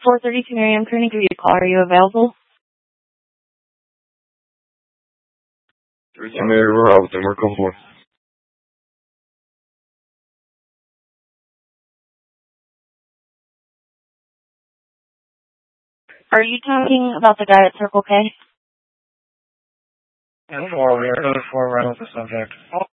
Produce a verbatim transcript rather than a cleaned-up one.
four thirty-two Miriam Kearney, give you a call. Are you available? I'm here, we're out and we're comfortable. Are you talking about the guy at Circle K? I'm four, we're four right off the subject.